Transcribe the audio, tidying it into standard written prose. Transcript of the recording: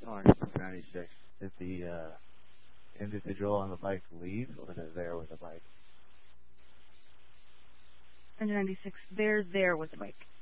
on 96. Did the individual on the bike leave, or was it there with the bike? Under 96, they're there with the bike.